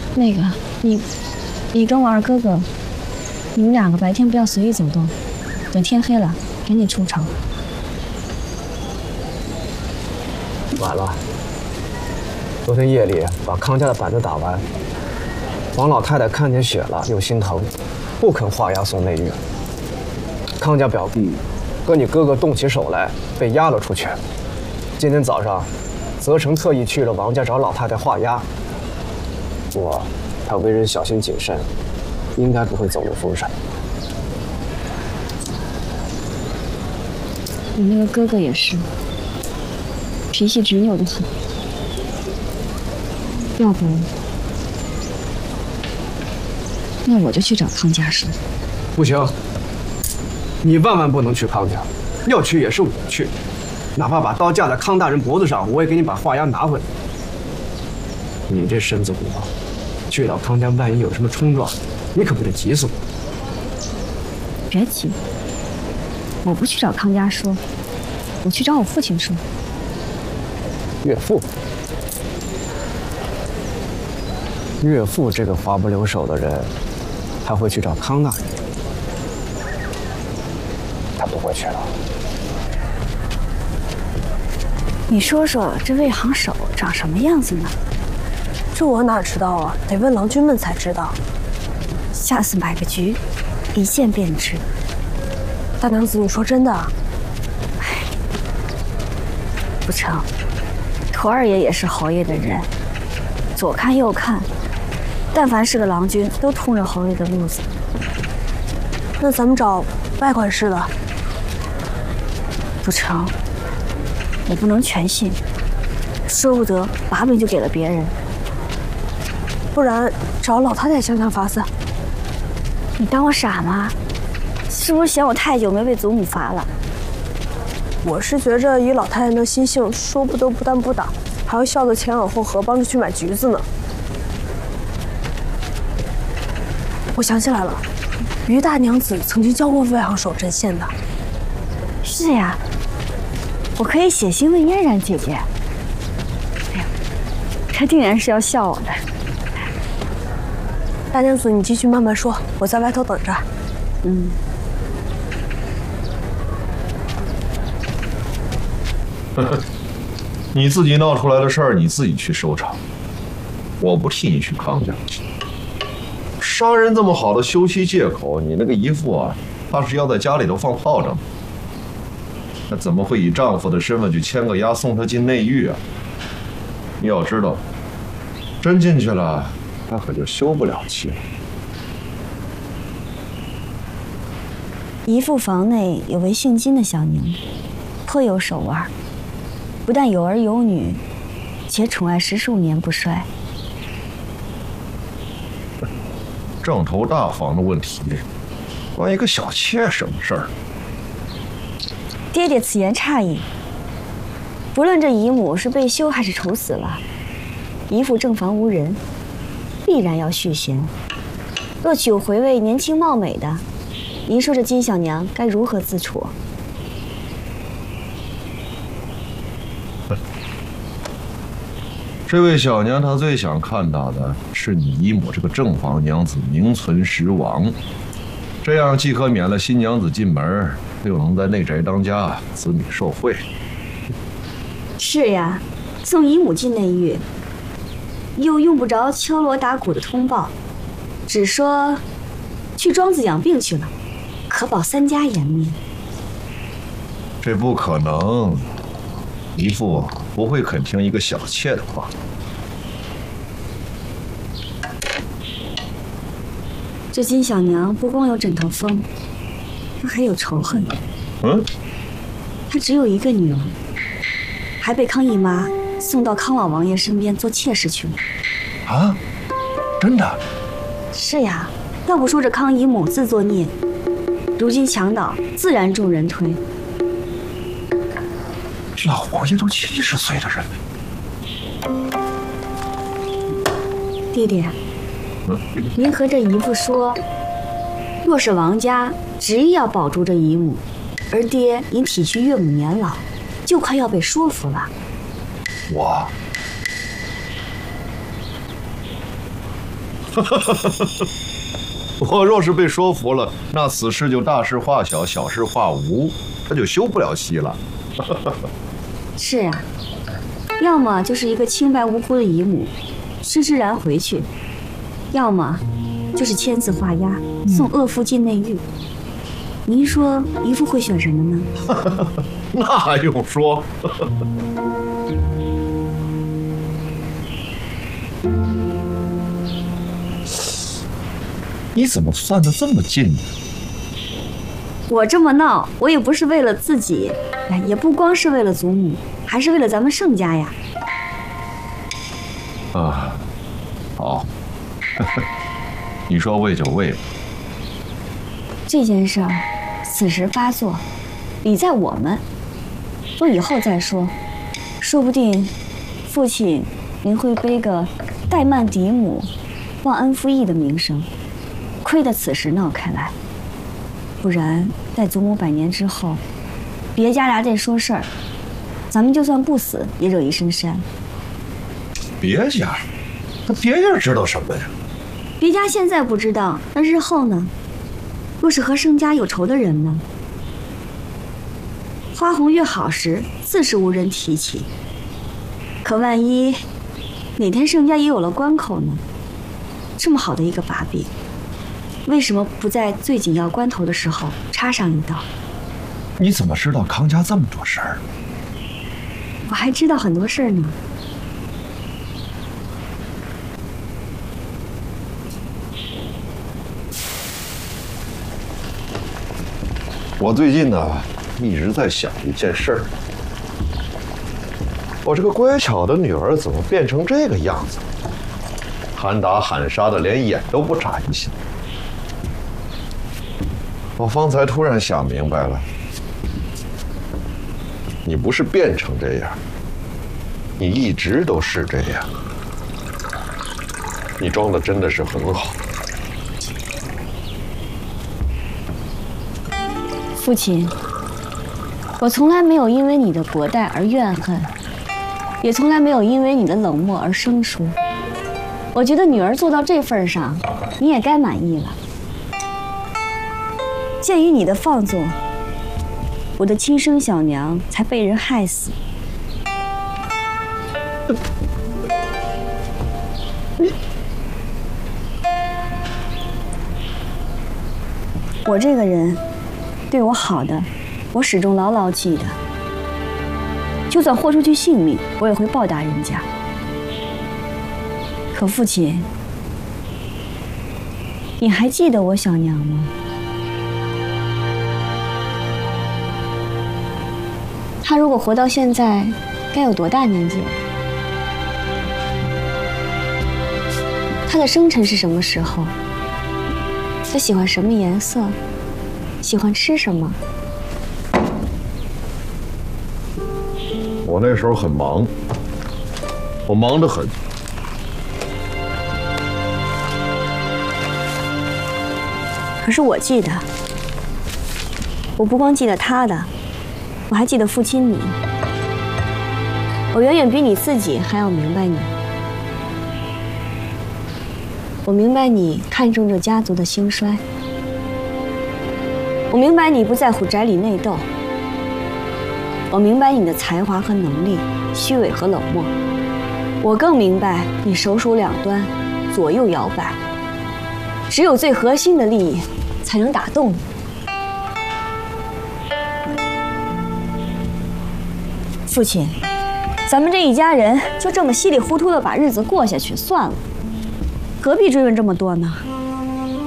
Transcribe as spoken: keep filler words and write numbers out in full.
那个，你，你跟我二哥哥，你们两个白天不要随意走动，等天黑了赶紧出城。 晚了，昨天夜里把康家的板子打完，王老太太看见血了又心疼，不肯画押送内狱。康家表弟和你哥哥动起手来，被押了出去。今天早上，泽成特意去了王家找老太太画押。不过他为人小心谨慎，应该不会走漏风声。 你那个哥哥也是，脾气执拗的很。要不，那我就去找康家说。 不行，你万万不能去康家，要去也是我去，哪怕把刀架在康大人脖子上，我也给你把画押拿回来。你这身子骨，去到康家，万一有什么冲撞，你可不得急死我！ 别急，我不去找康家说，我去找我父亲说。 岳父，岳父这个滑不留手的人，他会去找康大人？他不会去的。 你说说，这魏行首长什么样子呢？ 这我哪知道啊？得问郎君们才知道。 下次买个局，一见便知。 大娘子，你说真的？ 哎，不成，驼二爷也是侯爷的人，左看右看，但凡是个郎君，都通着侯爷的路子。 那咱们找外管事的。 不成，我不能全信，说不得把柄就给了别人。 不然找老太太想想法子。 你当我傻吗？是不是嫌我太久没被祖母罚了？ 我是觉着以老太太那心性，说不得不但不打，还要笑得前仰后合，帮着去买橘子呢。我想起来了，于大娘子曾经教过魏行首针线的。 是呀，我可以写信问嫣然姐姐。哎呀，她定然是要笑我的。 大娘子，你继续慢慢说，我在外头等着。 嗯。 你自己闹出来的事儿，你自己去收场，我不替你去康家。商人这么好的休妻借口，你那个姨父啊，怕是要在家里头放炮仗。那怎么会以丈夫的身份去签个押送她进内狱啊？你要知道，真进去了，他可就休不了妻了。 姨父房内有位姓金的小娘，颇有手腕，不但有儿有女，且宠爱十数年不衰。 正头大房的问题，关一个小妾什么事儿？ 爹爹此言差矣。不论这姨母是被休还是愁死了，姨父正房无人，必然要续弦。若娶回位年轻貌美的，您说这金小娘该如何自处？ 这位小娘她最想看到的是你姨母这个正房娘子名存实亡，这样既可免了新娘子进门，又能在内宅当家，子女受惠。 是呀，送姨母进内狱，又用不着敲锣打鼓的通报，只说去庄子养病去了，可保三家颜面。 这不可能，姨父不会肯听一个小妾的话。 这金小娘不光有枕头风，她还有仇恨。 嗯， 她只有一个女儿，还被康姨妈送到康老王爷身边做妾室去了。 啊，真的？ 是呀，要不说这康姨母自作孽，如今墙倒，自然众人推。 老王爷都七十岁的人了。 弟弟， 嗯， 您和这姨父说，若是王家执意要保住这姨母，而爹因体恤岳母年老，就快要被说服了。 我， 我若是被说服了，那此事就大事化小，小事化无，他就休不了妻了。 是啊，要么就是一个清白无辜的姨母，施之然回去；要么就是签字画押，送恶妇进内狱。您说姨父会选什么呢？ 那还用说？你怎么算得这么近呢？ 我这么闹，我也不是为了自己，哎，也不光是为了祖母，还是为了咱们盛家呀。 啊，好，你说为就为吧。 这件事儿，此时发作，理在我们，都以后再说。说不定，父亲您会背个怠慢嫡母、忘恩负义的名声。亏得此时闹开来，不然待祖母百年之后，别家来这说事儿，咱们就算不死也惹一身膻。 别家，那别家知道什么呀？ 别家现在不知道，那日后呢？若是和盛家有仇的人呢？花红越好时，自是无人提起。可万一哪天盛家也有了关口呢？这么好的一个把柄，为什么不在最紧要关头的时候插上一刀？ 你怎么知道康家这么多事儿？ 我还知道很多事儿呢。 我最近呢，一直在想一件事儿。我这个乖巧的女儿怎么变成这个样子？喊打喊杀的，连眼都不眨一下。我方才突然想明白了，你不是变成这样，你一直都是这样。你装的真的是很好。 父亲，我从来没有因为你的薄待而怨恨，也从来没有因为你的冷漠而生疏。我觉得女儿做到这份上，你也该满意了。鉴于你的放纵，我的亲生小娘才被人害死。我这个人，对我好的，我始终牢牢记得。就算豁出去性命，我也会报答人家。可父亲，你还记得我小娘吗？她如果活到现在，该有多大年纪了？她的生辰是什么时候？她喜欢什么颜色？喜欢吃什么？ 我那时候很忙，我忙得很。 可是我记得，我不光记得他的，我还记得父亲你。我远远比你自己还要明白你。我明白你看重这家族的兴衰，我明白你不在乎宅里内斗，我明白你的才华和能力，虚伪和冷漠。我更明白你手鼠两端，左右摇摆，只有最核心的利益才能打动你。父亲，咱们这一家人就这么稀里糊涂的把日子过下去算了，何必追问这么多呢？